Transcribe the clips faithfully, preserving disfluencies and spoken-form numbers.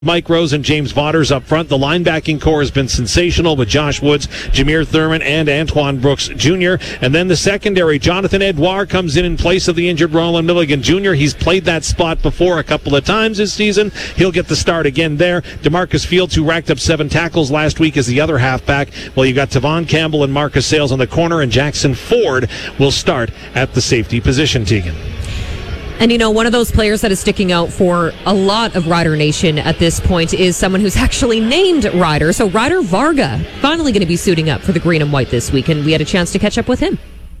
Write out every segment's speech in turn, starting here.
Mike Rose and James Vaughters up front. The linebacking core has been sensational with Josh Woods, Jameer Thurman, and Antoine Brooks Junior And then the secondary, Jonathan Edouard comes in in place of the injured Roland Milligan Junior He's played that spot before a couple of times this season. He'll get the start again there. DeMarcus Fields, who racked up seven tackles last week, is the other halfback. Well, you got Tavon Campbell and Marcus Sales on the corner, and Jackson Ford will start at the safety position, Tegan. And, you know, one of those players that is sticking out for a lot of Rider Nation at this point is someone who's actually named Rider. So Ryder Varga finally going to be suiting up for the green and white this week, and we had a chance to catch up with him.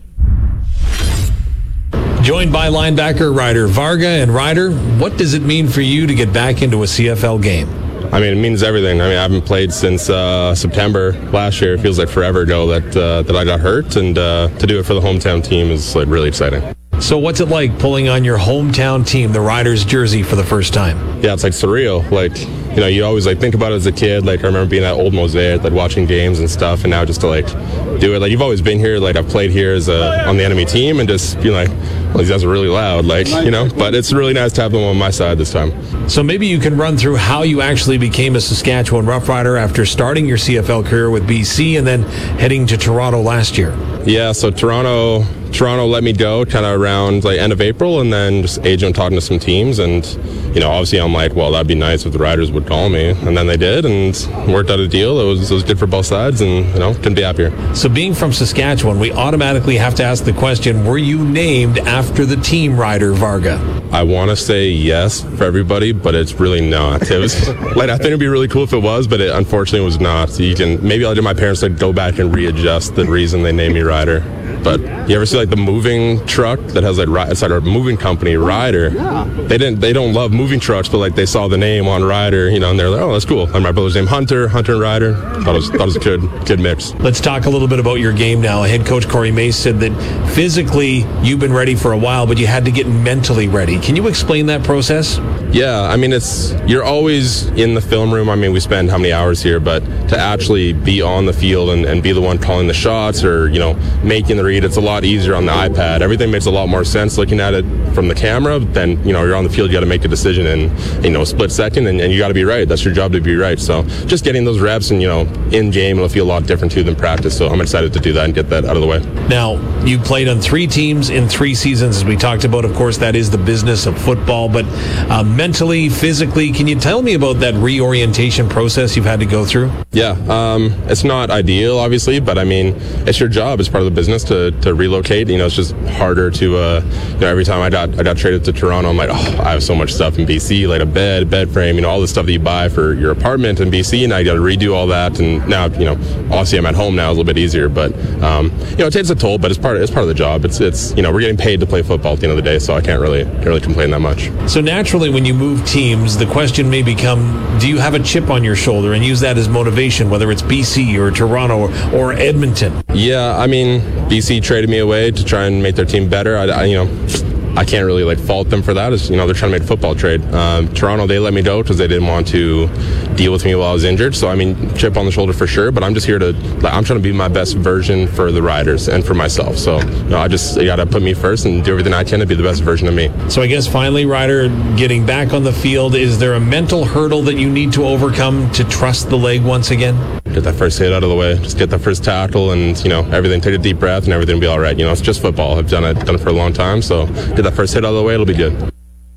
Joined by linebacker Ryder Varga. And Ryder, what does it mean for you to get back into a C F L game? I mean, it means everything. I mean, I haven't played since uh, September last year. It feels like forever ago that uh, that I got hurt, and uh, to do it for the hometown team is like really exciting. So what's it like pulling on your hometown team, the Riders jersey, for the first time? Yeah, it's like surreal. Like, you know, you always like think about it as a kid. Like, I remember being at Old Mosaic, like watching games and stuff, and now just to like do it. Like, you've always been here. Like, I've played here as a, on the enemy team, and just being like, well, these guys are really loud. Like, you know, but it's really nice to have them on my side this time. So maybe you can run through how you actually became a Saskatchewan Roughrider after starting your C F L career with B C and then heading to Toronto last year. Yeah, so Toronto Toronto let me go kind of around like end of April, and then just agent talking to some teams, and you know, obviously I'm like, well, that'd be nice if the Riders would call me, and then they did, and worked out a deal that was, that was good for both sides, and you know, couldn't be happier. So being from Saskatchewan, we automatically have to ask the question, were you named after the team Ryder Varga? I want to say yes for everybody, but it's really not. It was like, I think it'd be really cool if it was, but it unfortunately was not. So you can, maybe I'll do my parents to go back and readjust the reason they named me Ryder. But you ever see like the moving truck that has like, it's like a moving company, Ryder? Yeah. They didn't, they don't love moving trucks, but like they saw the name on Ryder, you know, and they're like, oh, that's cool. And my brother's name Hunter, Hunter and Ryder. Thought it was, thought it was a good, good mix. Let's talk a little bit about your game now. Head coach Corey Mace said that physically you've been ready for a while, but you had to get mentally ready. Can you explain that process? Yeah, I mean, it's, you're always in the film room. I mean, we spend how many hours here, but to actually be on the field and, and be the one calling the shots or, you know, making the read, it's a lot easier on the iPad. Everything makes a lot more sense looking at it from the camera. Then, you know, you're on the field, you got to make a decision in, you know, a split second, and, and you got to be right. That's your job to be right. So just getting those reps and, you know, in game, it'll feel a lot different too than practice. So I'm excited to do that and get that out of the way. Now, you played on three teams in three seasons, as we talked about. Of course, that is the business of football, but uh, mentally, physically, can you tell me about that reorientation process you've had to go through? Yeah, um, it's not ideal, obviously, but I mean, it's your job. It's part of the business to, to relocate. You know, it's just harder to, uh, you know, every time I got I got traded to Toronto, I'm like, oh, I have so much stuff in B C, like a bed, bed frame, you know, all the stuff that you buy for your apartment in B C, and I got to redo all that. And now, you know, obviously I'm at home now, it's a little bit easier, but um, you know, it takes a toll, but it's part of, it's part of the job. It's it's you know, we're getting paid to play football at the end of the day, so I can't really can't really complain that much. So naturally, when you move teams, the question may become, do you have a chip on your shoulder, and use that as motivation, whether it's B C or Toronto or, or Edmonton? Yeah, I mean, B C traded me away to try and make their team better. I, I you know, I can't really like fault them for that. It's, you know, they're trying to make a football trade. Um, Toronto, they let me go because they didn't want to deal with me while I was injured. So I mean, chip on the shoulder for sure. But I'm just here to, like, I'm trying to be my best version for the Riders and for myself. So you know, I just you got to put me first and do everything I can to be the best version of me. So I guess finally, Ryder, getting back on the field, is there a mental hurdle that you need to overcome to trust the leg once again? Get that first hit out of the way. Just get that first tackle, and you know, everything. Take a deep breath, and everything will be all right. You know, it's just football. I've done it, done it for a long time. So get that first hit out of the way. It'll be good.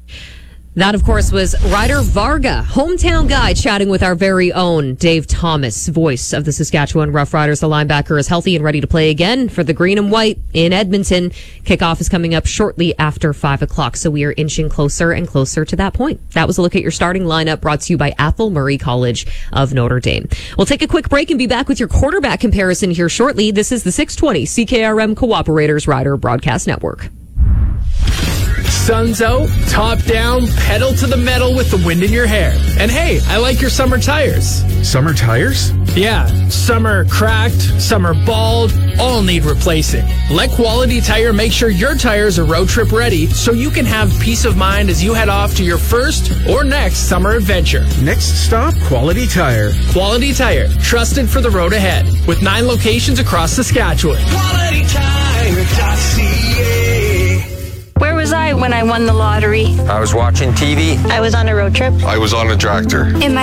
That, of course, was Ryder Varga, hometown guy, chatting with our very own Dave Thomas, voice of the Saskatchewan Roughriders. The linebacker is healthy and ready to play again for the green and white in Edmonton. Kickoff is coming up shortly after five o'clock, so we are inching closer and closer to that point. That was a look at your starting lineup, brought to you by Athol Murray College of Notre Dame. We'll take a quick break and be back with your quarterback comparison here shortly. This is the six twenty C K R M Cooperators Rider Broadcast Network. Sun's out, top down, pedal to the metal with the wind in your hair. And hey, I like your summer tires. Summer tires? Yeah, summer cracked, summer bald, all need replacing. Let Quality Tire make sure your tires are road trip ready so you can have peace of mind as you head off to your first or next summer adventure. Next stop, Quality Tire. Quality Tire, trusted for the road ahead, with nine locations across Saskatchewan. Quality Tire dot C A. Where was I cry when I won the lottery. I was watching T V. I was on a road trip. I was on a tractor. In my